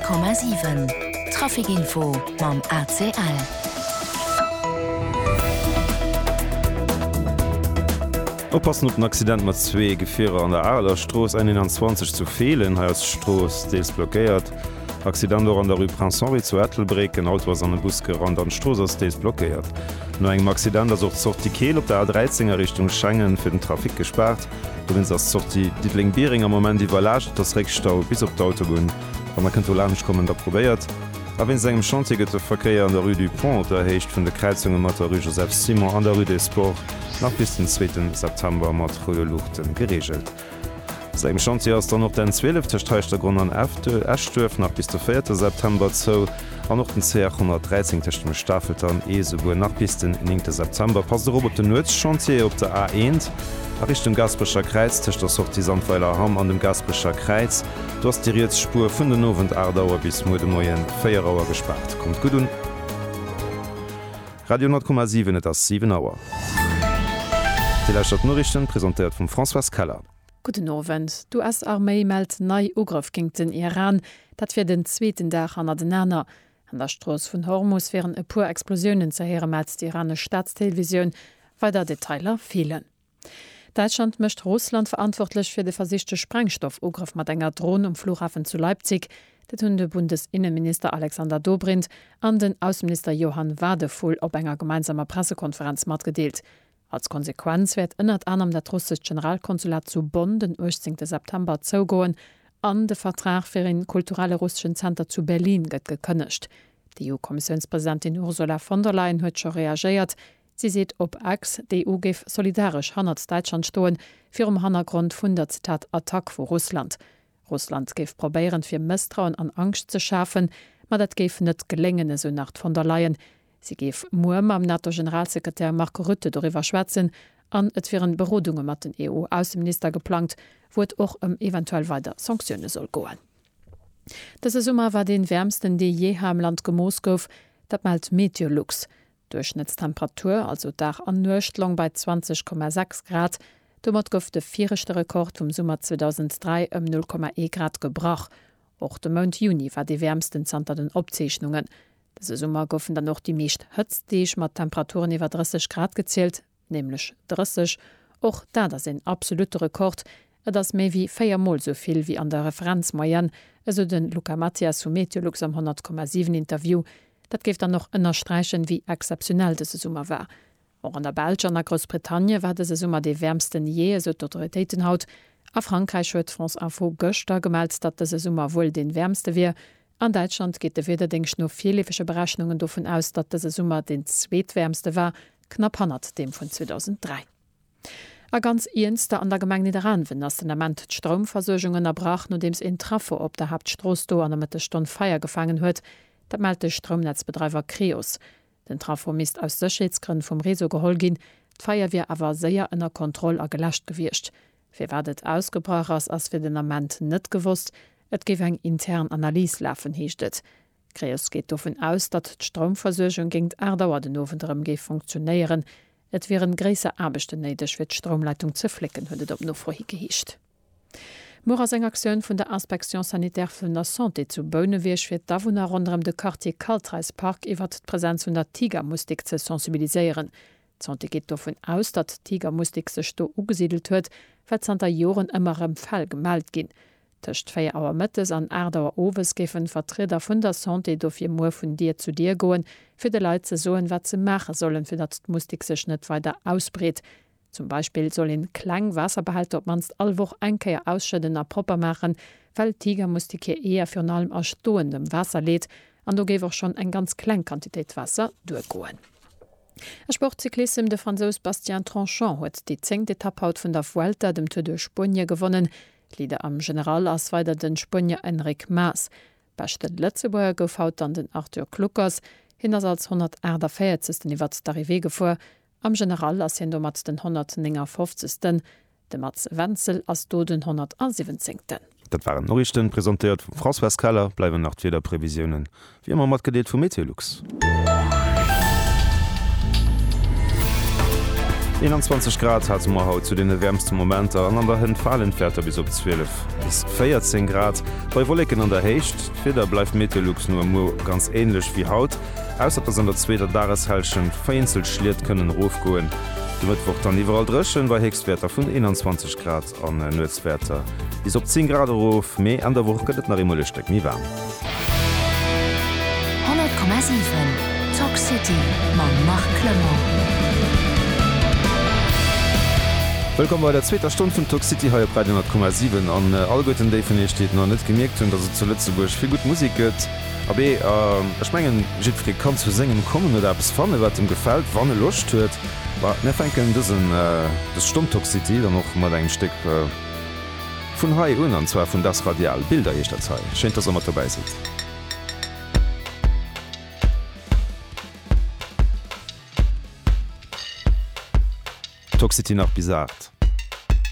100,7 Trafikinfo mam ACL. Oppassen op den Accident mat 2 Gefährer an der Aarler Stroos 21 zu fehlen, ha als Stroos deels blockéiert. Accident an der Rue Prince Henri zu Ettelbreken, Auto was an den Bus gerannt an Stroos als deels blockéiert. No engem Accident as Sorti Kehl op der A13er Richtung Schengen fir den Trafik gespart, wowens as Sorti Dietling-Biering am moment iwwerlagt das Reckstau bis op d'Autobun, Wa man Kantolanisch kommen da probéiert. A wenn segem Chantiget der Verkeier an der Rue du Pont erhécht vun de Kreizungen mat der Rue Joseph Simon an der Rue des Sport nach bis den 2. September mat Luchten geregelt. Segem Chantier ass dann noch den 12. Techtreichster Grund an Ästuef nach bis der 4. September zo an noch den C113 techtem Staffelt an Eesebu nach bis den 9. September pass der op den Nuz Chantier op der A1 a Richtung Gasbrecher Kreiz techt der Sortisantweiler Ham an dem Gasbrecher Kreiz. Du hast die Spur vun den Nowen Ardauer bis Mo de Moien 4 Auer gespart. Kommt gut un. Radio 10,7 net as 7 Auer. Die Norrichten präsentiert vum François Kaller. Guten Abend. Du as Armee meldt nei Ugraf ging den Iran, dat fir den zweiten Dach an den Nanner. An der Stroos vun Hormus wären e pur Explosionen zerheere mat die iranische Staatstelevision, weiter Detailer fehlen. Deutschland möchte Russland verantwortlich für den versichte Sprengstoff-Ugraf mat enger Drohne Flughafen zu Leipzig, dat hunn de Bundesinnenminister Alexander Dobrindt an den Außenminister Johann Wadefuhl op enger gemeinsamer Pressekonferenz mat gedeelt. Als Konsequenz wird ënnert anderem dat russische Generalkonsulat zu Bonn den 18. September zougoen an de Vertrag fir den kulturelle russischen Center zu Berlin gëtt gekënnecht. Die EU-Kommissionspräsidentin Ursula von der Leyen huet schon reagiert. Sie seht op Ax, die EU gif solidarisch hannert Deutschland stoen, fir Hintergrund vun der Zitat Attack vor Russland. Russland gif probieren fir Misstrauen an Angst zu schaffen, ma dat gif net gelingene so nach von der Leyen. Sie gif Muam am NATO-Generalsekretär Mark Rutte darüber schwätzen, an et viren Berodungen mat den EU-Außenminister geplant, wo et och eventuell weiter Sanktionen soll goen. Das Sommer war den wärmsten, die je am Land gemoos gouf, dat malt Meteorlux. Durchschnittstemperatur, also Dach an Nöchtlung bei 20,6 Grad. Dummer gouf de 4. Rekord vom Sommer 2003 0,1 Grad gebrach. Auch de Mount Juni war die wärmsten Zter den Obzeichnungen. Diese Sommer goufen dann noch die meescht Hötzdeich mat Temperaturen iwwer 30 Grad gezählt, nämlich 30. Och da das ein absoluter Rekord, das méi wie 4-mal so viel wie an der Referenzmoyen, also den Luca Matthias zu Meteorlux am 100,7 Interview. Dat geft dann noch ënnerstreichen, wie exceptionell dese Summer war. Auch an der Belge an der Großbritannien war dese Summer de wärmsten je, so d'Autoritäten haut. A Frankreich huet France Info Göster gemeldt, dat dese Summer wohl den wärmste wär. An Deutschland geht de wederdings nur vielefische Berechnungen davon aus, dat dese Summer den zweetwärmste war, knapp 100 dem von 2003. A ganz ernster an der Gemeinde daran, wenn das Tenament Stromversorgungen erbrach, nur dems in Trafo op der Hauptstroß do an der Mittelstunde Feier gefangen huet, dat meldete Stromnetzbetreiber Kreos. Den Trafo misst aus Sicherheitsgründen vom Reso geholt gin, d'Feier awer sehr ënner Kontrolle a gelöscht gewircht. Wie werdet ausgebracht als für den Amment net gewusst, et gebe eng intern Analyse laufen hiechtet. Kreos geht davon aus, dat d'Stromversorgung gegen Erdauer den Ofenrem ge funktionieren. Et wären gräser Arbechte neidisch fir d'Stromleitung zu flicken, huet op no vorhi gehicht. Mor as eng Aktiun vun der Inspektion sanitär vun der Santé zu Bouneweech fir davon rondem de Quartier Kaltreispark iwwer d' Präsenz vun der Tigermustik ze sensibiliseieren. Santé geht davon aus, dat Tigermustik sech do ugesiedelt huet, weil Santa Joren ëmmerem Fall gemeldt gin. Tcht 4 Auer Mëttes an Erdauer Owes gefen Vertreter vun der Santé do fir Moer vun Dir zu Dir goen, fir de Leiit ze soen wat ze mache sollen, fir dat d'Mustik sech net weiter ausbreet. Zum Beispiel soll in Klang Wasserbehalt op manst allwoch enkeier ausschëdenner Propper machen, weil Tigermustik hier eher für allem aus stohendem Wasser lädt, an do gewer schon eng ganz klein Quantitéit Wasser durchgoen. E Sportcyklist de Franzos Bastien Tranchant huet die 10. Etappe vun der Vuelta dem Tour de Espagne gewonnen, Lieder am General ass weiter den Spanier Enric Mas. Beste Letzebauer gouf haut an den Arthur Kluckers, hinners als 140. iwwer d'Arrivée gefuer, am General ass hin do mat den 150. de Mats Wenzel ass do den 117. Dat waren Norrichten präsentiert vum François Kaller, bleiwen nach wieder Prävisionen. Wie immer mat gedeet vum Meteorlux. 21 Grad hat man haut zu den wärmsten Momente an der hin fallen fährt bis op 12 bis 14 Grad. Bei Wolken an der Hecht Feder bleibt Meteorlux nur ganz ähnlich wie Haut, ausser dass an der zweiter Dareshalschen vereinzelt schliert können Rufgoen. Du Mittwoch dann überall dreschen bei Hextwerter von 21 Grad an Nutzwerter. Bis op 10 Grad Ruf méi an der Woche gëtt nach Immollesteck nie warm. 100,7 Talk City man Marc Clement. Willkommen bei der zweiter Stunde von Talk City heute bei 100,7 an Algorithmen die von ihr steht noch nicht gemerkt und dass es zu Lützeburg viel gut Musik gibt. Aber ich meine, Jitfried kann zu singen kommen oder etwas vorne, was ihm gefällt, wann er Lust hat. Aber wir fangen das Stunde Talk City dann noch mal ein Stück von Hai und zwar von das Radial Bilder hier statt Hai. Schön, dass ihr mal dabei seid. Talk City nach Bizarre.